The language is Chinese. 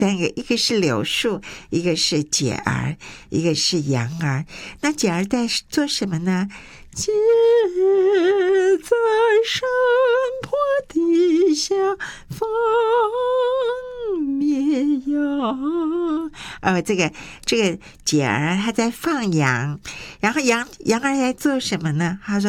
三个，一个是柳树，一个是姐儿，一个是羊儿。那姐儿在做什么呢？姐在山坡底下放绵羊。这个姐儿她在放羊，然后羊儿在做什么呢？她说